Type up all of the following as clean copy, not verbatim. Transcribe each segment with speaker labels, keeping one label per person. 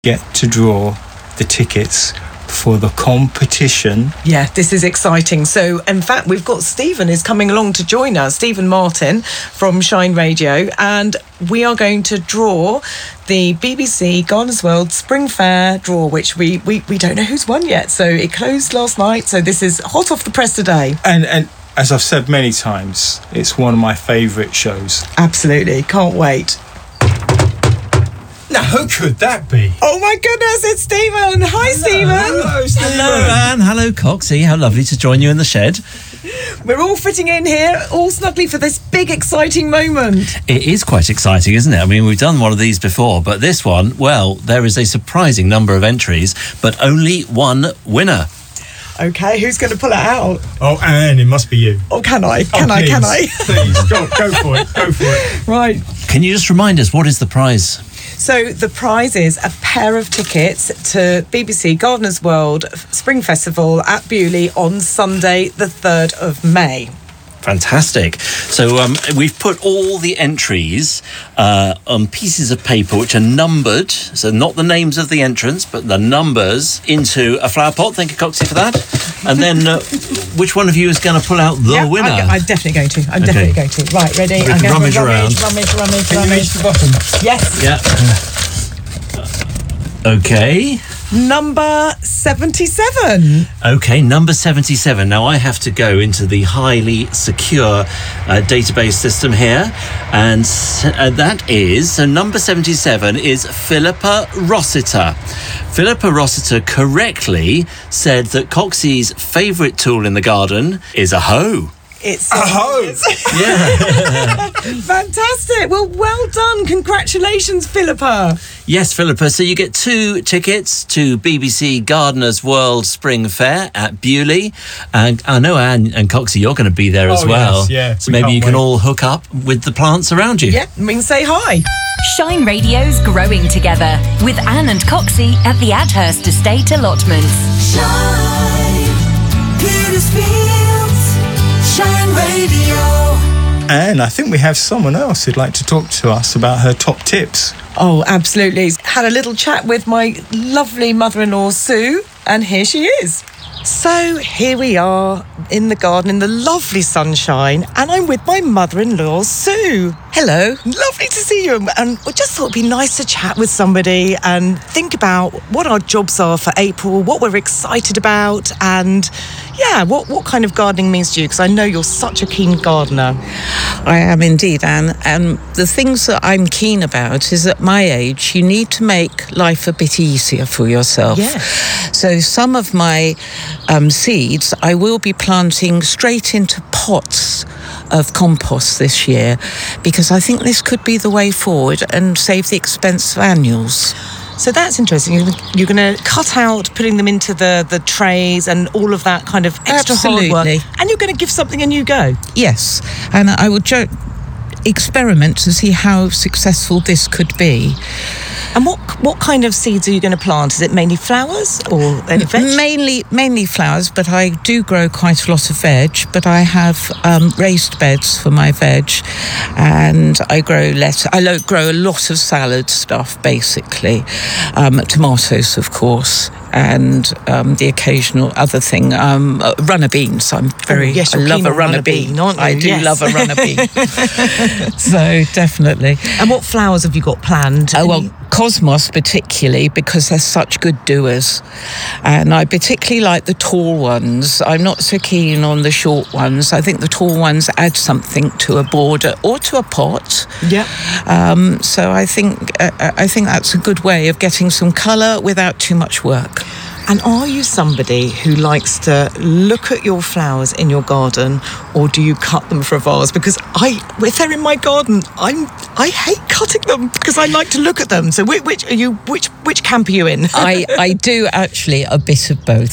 Speaker 1: get to draw the tickets for the competition.
Speaker 2: Yeah, this is exciting. So, in fact, we've got Stephen is coming along to join us, Stephen Martin from Shine Radio, and we are going to draw the BBC Gardeners World Spring Fair draw, which we don't know who's won yet. So it closed last night, so this is hot off the press today.
Speaker 1: And as I've said many times, it's one of my favourite shows.
Speaker 2: Absolutely, can't wait.
Speaker 1: Now, who could that be?
Speaker 2: Oh my goodness, it's Stephen. Hi, Stephen.
Speaker 1: Hello, Stephen.
Speaker 3: Hello, Anne. Hello, Coxie. How lovely to join you in the shed.
Speaker 2: We're all fitting in here, all snugly for this big, exciting moment.
Speaker 3: It is quite exciting, isn't it? I mean, we've done one of these before, but this one, well, there is a surprising number of entries, but only one winner.
Speaker 2: Okay, who's going to pull it out?
Speaker 1: Oh, Anne, it must be you.
Speaker 2: Oh, can I? Can I?
Speaker 1: Please, go for it. Go for it.
Speaker 2: Right.
Speaker 3: Can you just remind us, what is the prize?
Speaker 2: So the prize is a pair of tickets to BBC Gardeners World Spring Festival at Bewley on Sunday, the 3rd of May.
Speaker 3: Fantastic. So we've put all the entries on pieces of paper which are numbered, so not the names of the entrants, but the numbers, into a flower pot. Thank you, Coxie, for that. And then which one of you is going to pull out the winner?
Speaker 2: I'm definitely going to. Definitely going to. Right, ready?
Speaker 3: We
Speaker 2: I'm
Speaker 3: can
Speaker 2: going
Speaker 3: rummage around.
Speaker 2: Rummage.
Speaker 1: Can you reach the bottom?
Speaker 2: Yes.
Speaker 3: Yeah. Okay.
Speaker 2: Number 77.
Speaker 3: Okay, number 77. Now, I have to go into the highly secure database system here. And that is, so number 77 is Philippa Rossiter. Philippa Rossiter correctly said that Coxie's favourite tool in the garden is a hoe.
Speaker 2: It's
Speaker 1: a hoe.
Speaker 3: Yeah.
Speaker 2: Fantastic. Well done. Congratulations, Philippa.
Speaker 3: Yes, Philippa. So you get 2 tickets to BBC Gardeners World Spring Fair at Bewley. And I know, Anne and Coxie, you're going to be there as well.
Speaker 1: Yes, yeah.
Speaker 3: So maybe you can all hook up with the plants around you.
Speaker 2: Yeah, we can say hi.
Speaker 4: Shine Radio's growing together with Anne and Coxie at the Adhurst Estate allotments.
Speaker 5: Shine, Petersfields, Shine Radio.
Speaker 1: And I think we have someone else who'd like to talk to us about her top tips.
Speaker 2: Oh, absolutely. Had a little chat with my lovely mother-in-law, Sue, and here she is. So here we are in the garden in the lovely sunshine, and I'm with my mother-in-law, Sue. Hello. Lovely to see you. And we just thought it'd be nice to chat with somebody and think about what our jobs are for April, what we're excited about, and yeah, what kind of gardening means to you, because I know you're such a keen gardener.
Speaker 6: I am indeed, Anne. And the things that I'm keen about is at my age, you need to make life a bit easier for yourself.
Speaker 2: Yeah.
Speaker 6: So some of my seeds I will be planting straight into pots of compost this year, because I think this could be the way forward and save the expense of annuals.
Speaker 2: So that's interesting. You're going to cut out putting them into the trays and all of that kind of extra hard work.
Speaker 6: Absolutely.
Speaker 2: And you're going to give something a new go.
Speaker 6: Yes, and I would experiment to see how successful this could be.
Speaker 2: And what kind of seeds are you going to plant? Is it mainly flowers or any veg?
Speaker 6: Mainly flowers, but I do grow quite a lot of veg. But I have raised beds for my veg, and I grow grow a lot of salad stuff, basically. Tomatoes, of course, and the occasional other thing, runner beans. I love a runner bean,
Speaker 2: aren't you?
Speaker 6: I do love a runner bean. So definitely.
Speaker 2: And what flowers have you got planned?
Speaker 6: Oh, well, Cosmos particularly, because they're such good doers. And I particularly like the tall ones. I'm not so keen on the short ones. I think the tall ones add something to a border or to a pot.
Speaker 2: Yeah.
Speaker 6: So I think that's a good way of getting some colour without too much work.
Speaker 2: And are you somebody who likes to look at your flowers in your garden, or do you cut them for a vase? Because if they're in my garden, I hate cutting them because I like to look at them. So which camp are you in?
Speaker 6: I do actually a bit of both.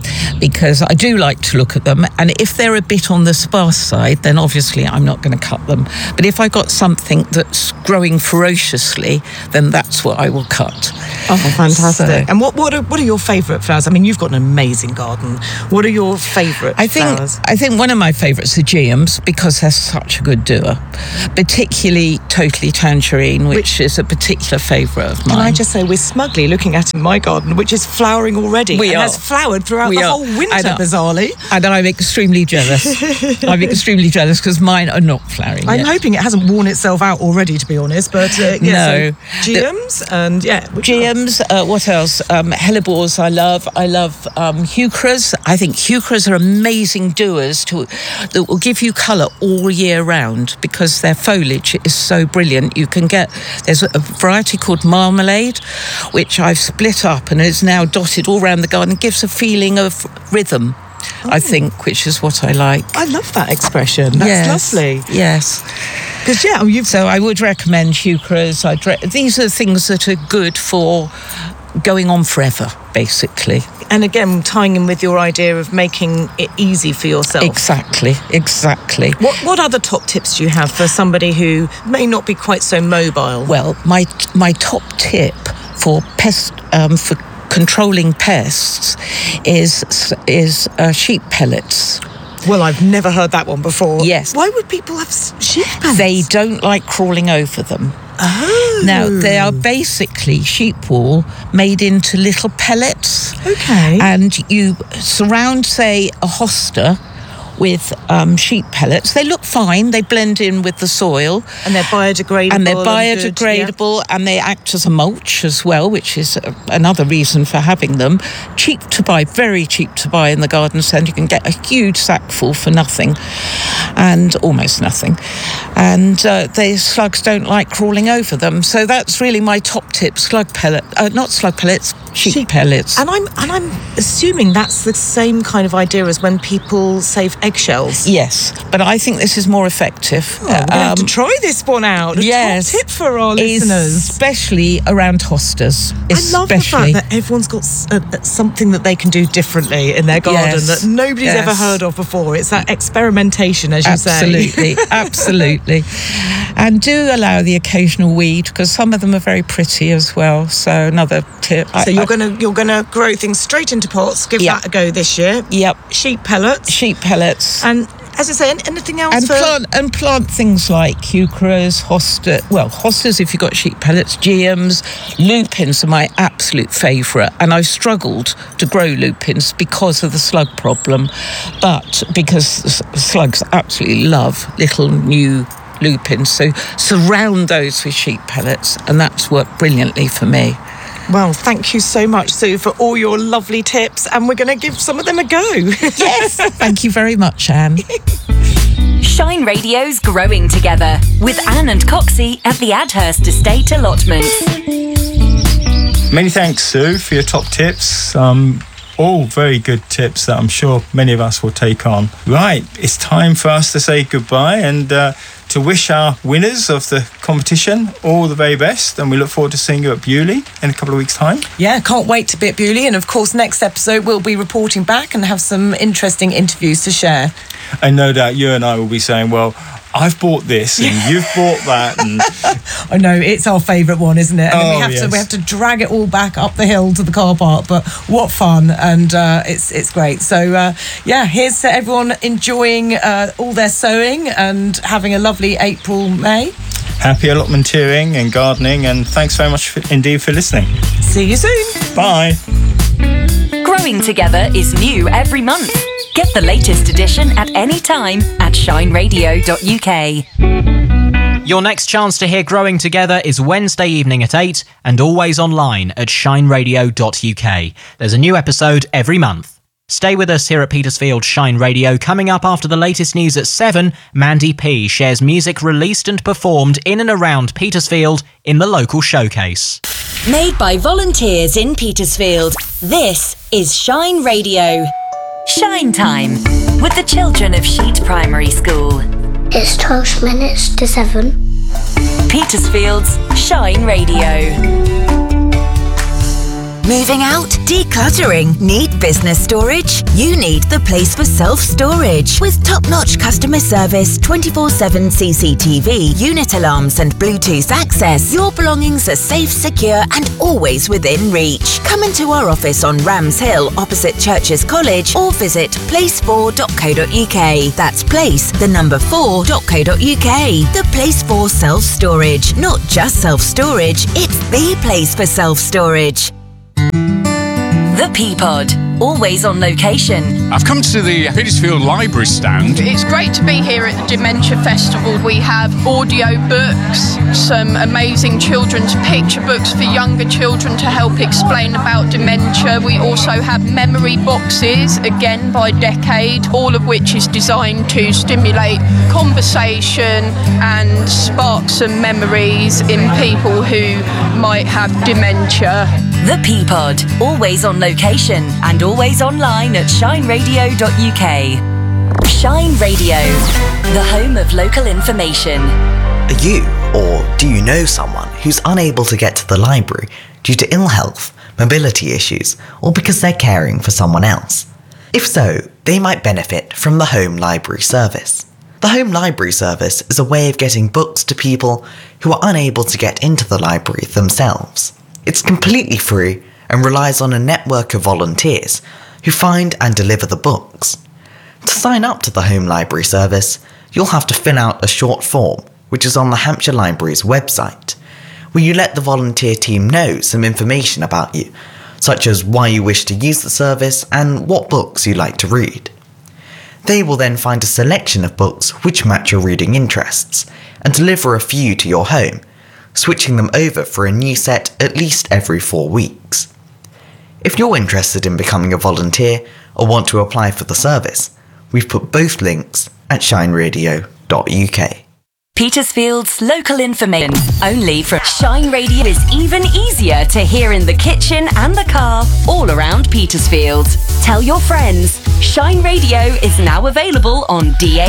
Speaker 6: because I do like to look at them. And if they're a bit on the sparse side, then obviously I'm not going to cut them. But if I got something that's growing ferociously, then that's what I will cut.
Speaker 2: Oh, fantastic.
Speaker 6: So-
Speaker 2: And what are your favourite flowers? I mean, you've got an amazing garden. What are your favourite flowers?
Speaker 6: I think one of my favourites are geums, because they're such a good doer. Particularly Totally Tangerine, which is a particular favourite of mine.
Speaker 2: Can I just say, we're smugly looking at my garden, which is flowering already.
Speaker 6: We
Speaker 2: and
Speaker 6: are.
Speaker 2: has flowered throughout
Speaker 6: We
Speaker 2: the
Speaker 6: are.
Speaker 2: whole winter,
Speaker 6: I know.
Speaker 2: bizarrely.
Speaker 6: And I'm extremely jealous. I'm extremely jealous because mine are not flowering
Speaker 2: I'm
Speaker 6: yet.
Speaker 2: hoping it hasn't worn itself out already, to be honest. But
Speaker 6: No.
Speaker 2: so geums and which
Speaker 6: Geums, what else? Hellebores I love. I love heucheras. I think heucheras are amazing doers that will give you colour all year round because their foliage is so brilliant. There's a variety called Marmalade, which I've split up and is now dotted all around the garden. It gives a feeling of rhythm, I think, which is what I like.
Speaker 2: I love that expression. That's lovely.
Speaker 6: Yes.
Speaker 2: Because
Speaker 6: So I would recommend heucheras. These are things that are good for going on forever, basically.
Speaker 2: and again tying in with your idea of making it easy for yourself.
Speaker 6: Exactly.
Speaker 2: What other top tips do you have for somebody who may not be quite so mobile?
Speaker 6: Well, my top tip for for controlling pests is sheep pellets.
Speaker 2: Well, I've never heard that one before.
Speaker 6: Yes.
Speaker 2: Why would people have sheep pellets?
Speaker 6: They don't like crawling over them.
Speaker 2: Oh.
Speaker 6: Now, they are basically sheep wool made into little pellets.
Speaker 2: Okay.
Speaker 6: And you surround, say, a hosta with sheep pellets. They look fine. They blend in with the soil.
Speaker 2: And they're biodegradable.
Speaker 6: And they're
Speaker 2: good,
Speaker 6: biodegradable, and they act as a mulch as well, which is another reason for having them. Cheap to buy, very cheap to buy in the garden centre. You can get a huge sackful for nothing, and almost nothing. And the slugs don't like crawling over them. So that's really my top tip: sheep pellets.
Speaker 2: And I'm assuming that's the same kind of idea as when people save eggshells.
Speaker 6: Yes, but I think this is more effective.
Speaker 2: Oh, we're going to have to try this one out.
Speaker 6: Yes.
Speaker 2: Top tip for our listeners.
Speaker 6: Especially around hostas.
Speaker 2: I love the fact that everyone's got something that they can do differently in their garden
Speaker 6: Yes.
Speaker 2: that nobody's ever heard of before. It's that experimentation, as you say.
Speaker 6: Absolutely. And do allow the occasional weed, because some of them are very pretty as well. So another tip.
Speaker 2: So you're gonna grow things straight into pots. Give that a go this year.
Speaker 6: Yep.
Speaker 2: Sheep pellets. And as I say, anything else?
Speaker 6: And plant things like heucheras, hostas if you've got sheep pellets, geums, lupins are my absolute favourite. And I've struggled to grow lupins because of the slug problem, but because slugs absolutely love little new lupins. So surround those with sheep pellets, and that's worked brilliantly for me.
Speaker 2: Well, thank you so much, Sue, for all your lovely tips, and we're going to give some of them a go.
Speaker 6: Yes, thank you very much, Anne.
Speaker 4: Shine Radio's Growing Together with Anne and Coxie at the Adhurst Estate Allotments.
Speaker 1: Many thanks, Sue, for your top tips. All very good tips that I'm sure many of us will take on. Right, it's time for us to say goodbye and to wish our winners of the competition all the very best, and we look forward to seeing you at Bewley in a couple of weeks' time.
Speaker 2: Yeah, can't wait to be at Bewley, and of course next episode we'll be reporting back and have some interesting interviews to share.
Speaker 1: And no doubt you and I will be saying, well, I've bought this and you've bought that. And
Speaker 2: I know, it's our favourite one, isn't it? And then
Speaker 1: yes.
Speaker 2: we have to drag it all back up the hill to the car park, but what fun, and it's great. So here's to everyone enjoying all their sowing and having a lovely April, May.
Speaker 1: Happy allotmenteering and gardening, and thanks very much indeed for listening.
Speaker 2: See you soon.
Speaker 1: Bye.
Speaker 4: Growing Together is new every month. Get the latest edition at any time at shineradio.uk.
Speaker 7: Your next chance to hear Growing Together is Wednesday evening at 8 and always online at shineradio.uk. There's a new episode every month. Stay with us here at Petersfield Shine Radio. Coming up after the latest news at 7, Mandy P shares music released and performed in and around Petersfield in the local showcase.
Speaker 4: Made by volunteers in Petersfield, this is Shine Radio. Shine Time with the children of Sheet Primary School.
Speaker 8: It's 12 minutes to 7.
Speaker 4: Petersfield's Shine Radio. Moving out? Decluttering? Need business storage? You need the place for self-storage. With top-notch customer service, 24/7 CCTV, unit alarms and Bluetooth access, your belongings are safe, secure and always within reach. Come into our office on Rams Hill opposite Churches College or visit place4.co.uk. That's place, the number 4.co.uk. The place for self-storage. Not just self-storage, it's the place for self-storage. The Peapod, always on location.
Speaker 9: I've come to the Petersfield Library stand.
Speaker 10: It's great to be here at the Dementia Festival. We have audio books, some amazing children's picture books for younger children to help explain about dementia. We also have memory boxes, again by decade, all of which is designed to stimulate conversation and spark some memories in people who might have dementia.
Speaker 4: The Peapod, always on location and always online at shineradio.uk. Shine Radio, the home of local information.
Speaker 11: Are you, or do you know someone who's unable to get to the library due to ill health, mobility issues, or because they're caring for someone else? If so, they might benefit from the Home Library Service. The Home Library Service is a way of getting books to people who are unable to get into the library themselves. It's completely free and relies on a network of volunteers who find and deliver the books. To sign up to the Home Library Service, you'll have to fill out a short form, which is on the Hampshire Library's website, where you let the volunteer team know some information about you, such as why you wish to use the service and what books you like to read. They will then find a selection of books which match your reading interests and deliver a few to your home, switching them over for a new set at least every 4 weeks. If you're interested in becoming a volunteer or want to apply for the service, we've put both links at shineradio.uk.
Speaker 4: Petersfield's local information, only from Shine Radio, is even easier to hear in the kitchen and the car all around Petersfield. Tell your friends, Shine Radio is now available on DA